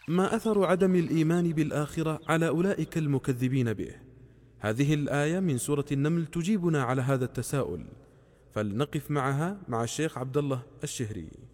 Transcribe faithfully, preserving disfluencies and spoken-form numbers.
ما أثر عدم الإيمان بالآخرة على أولئك المكذبين به؟ هذه الآية من سورة النمل تجيبنا على هذا التساؤل، فلنقف معها مع الشيخ عبد الله الشهري.